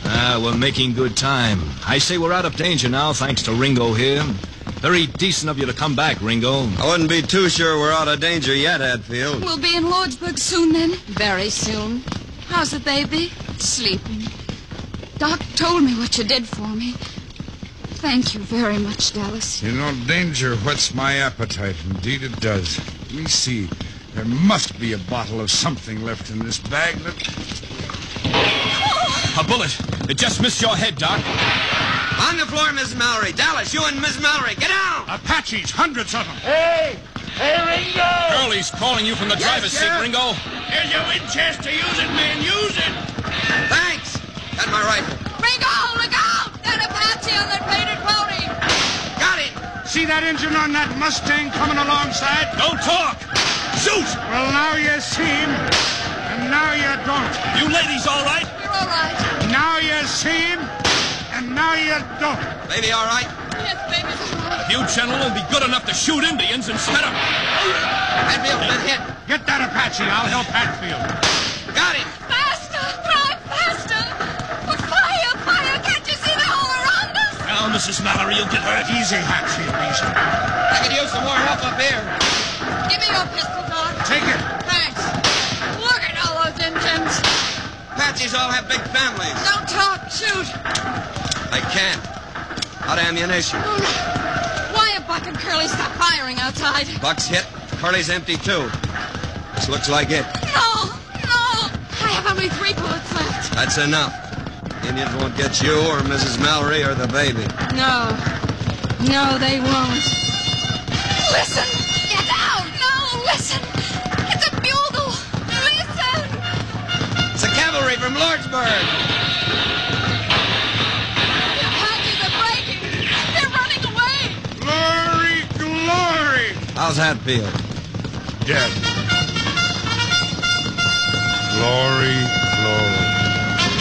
We're making good time. I say we're out of danger now, thanks to Ringo here. Very decent of you to come back, Ringo. I wouldn't be too sure we're out of danger yet, Hatfield. We'll be in Lordsburg soon, then. Very soon. How's the baby? Sleeping. Doc told me what you did for me. Thank you very much, Dallas. You know, danger whets my appetite. Indeed it does. Let me see. There must be a bottle of something left in this bag that... A bullet. It just missed your head, Doc. On the floor, Miss Mallory. Dallas, you and Miss Mallory, get down! Apaches, hundreds of them. Hey, Ringo! Curly's calling you from the driver's seat, Sheriff. Ringo. Here's your Winchester. Use it, man. Use it. Thanks! Got my rifle. Ringo, look out! That Apache on that painted pony! Got it! See that engine on that Mustang coming alongside? Don't talk! Shoot! Well, now you see him, and now you don't. You ladies all right? You're all right. Now you see him, and now you don't. Baby, all right? Yes, baby's all right. If you gentlemen will be good enough to shoot Indians instead of... Hatfield's been hit. Get that Apache. I'll help Hatfield. Got him! Faster! Drive faster! Fire! Fire! Can't you see they're all around us? Now, Mrs. Mallory, you'll get hurt. Easy, Hatfield, easy. I could use some more help up here. Give me your pistol, Doc. Take it. Thanks. Look at all those Indians. Apaches all have big families. Don't talk. Shoot. I can't. Out of ammunition. Oh, no. Why have Buck and Curly stopped firing outside? Buck's hit. Curly's empty, too. This looks like it. No! No! I have only 3 bullets left. That's enough. Indians won't get you or Mrs. Mallory or the baby. No. No, they won't. Listen! Get out! No, listen! It's a bugle! Listen! It's the cavalry from Lordsburg. The Apaches are breaking! They're running away! Glory, glory. How's Hatfield? Dead.